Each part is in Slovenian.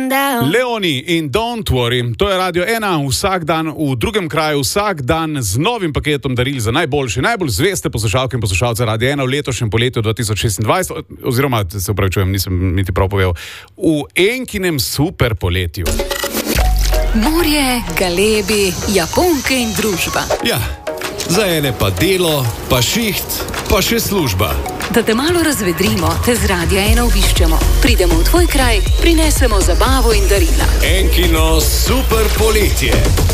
Leoni in Don't Worry, to je Radio 1, vsak dan v drugem kraju, vsak dan z novim paketom daril za najboljše, najbolj zveste poslušalke in poslušalce Radio 1 v letošnjem poletju 2026, oziroma, se upravičujem, nisem niti prav povedal, v enkinem super poletju. Morje, galebi, Japonke in družba. Ja, za ene pa delo, pa šiht, pa še služba. Da te malo razvedrimo, te z Radia 1 obiščemo. Pridemo v tvoj kraj, prinesemo zabavo in darila. Enkino super poletje.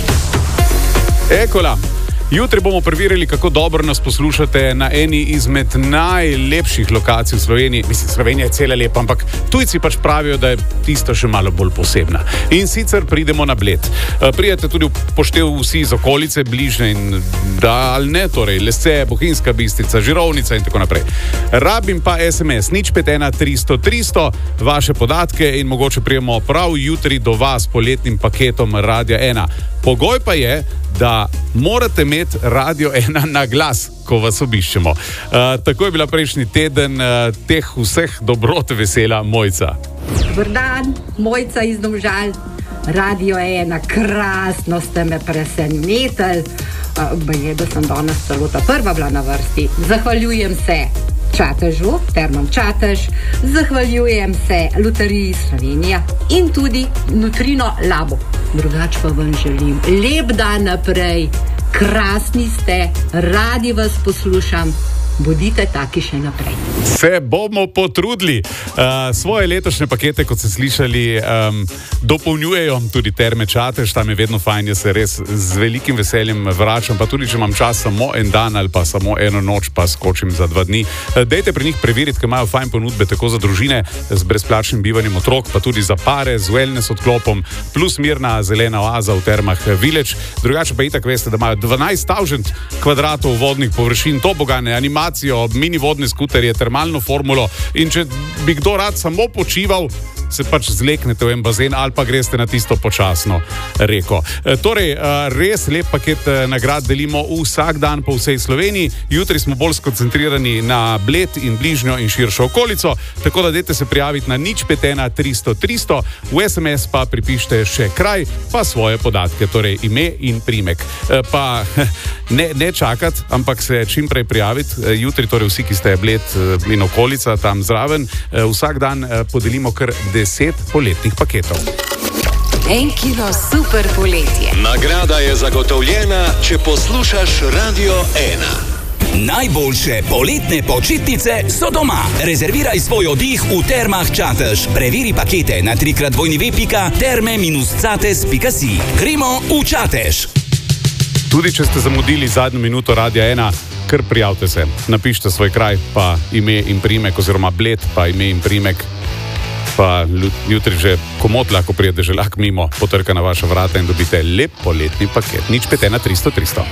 Ekola. Jutri bomo preverili, kako dobro nas poslušate na eni izmed najlepših lokacij v Sloveniji. Mislim, Slovenija je cela lepa, ampak tujci pač pravijo, da je tista še malo bolj posebna. In sicer pridemo na Bled. Prijete tudi poštev vsi iz okolice, bližne in daljne, torej Lesce, Bohinjska Bistrica, Žirovnica in tako naprej. Rabim pa SMS 051 300 300, vaše podatke in mogoče prijemo prav jutri do vas poletnim paketom Radia 1. Pogoj pa je, da morate imeti Radio 1 na glas, ko vas obiščemo. Tako je bila prejšnji teden, teh vseh dobrot vesela Mojca. Dobar dan, Mojca iz Domžal, Radio 1, krasno ste me presenetili. Baje, da sem danes celo ta prva bila na vrsti. Zahvaljujem se Čatežu, Termam Čatež, zahvaljujem se Loteriji Slovenija in tudi Nutrino Labo. Drugače pa vam želim lep dan naprej, krasni ste, radi vas poslušam, bodite taki še naprej. Se bomo potrudili. Svoje letošnje pakete, kot ste slišali, dopolnjujejo tudi Terme Čatež, tam je vedno fajn, jaz se res z velikim veseljem vračam, pa tudi, če imam čas samo en dan ali pa samo eno noč, pa skočim za 2 dni. Dejte pri njih preveriti, ker imajo fajn ponudbe tako za družine z brezplačnim bivanjem otrok, pa tudi za pare z wellness odklopom, plus mirna zelena oaza v Termah Village. Drugače pa itak veste, da imajo 12,000 kvadratov vodnih površin, tobogane, animacijo, mini vodne skuterje, termalno formulo in če bi kdo rad samo počival, se pač zleknete v en bazen ali pa greste na tisto počasno reko. Torej, res lep paket nagrad delimo vsak dan po vsej Sloveniji. Jutri smo bolj skoncentrirani na Bled in bližnjo in širšo okolico, tako da dajte se prijaviti na 051 300 300, v SMS pa pripište še kraj, pa svoje podatke, torej ime in primek. Pa ne čakati, ampak se čim prej prijaviti. Jutri torej vsi, ki ste Bled in okolica tam zraven, vsak dan podelimo kar 10 poletnih paketov. Enkino super poletje. Nagrada je zagotovljena, če poslušaš Radio 1. Najboljše poletne počitnice so doma. Rezerviraj svoj oddih v Termah Čatež. Preveri pakete na www.terme-cates.si. Gremo v Čatež. Tudi če ste zamudili zadnjo minuto Radia 1, kar prijavite se. Napišite svoj kraj, pa ime in primek, oziroma Bled, pa ime in primek. Pa jutri že komot lahko pride želak mimo, potrka na vaša vrata in dobite lep poletni paket. 051 300 300.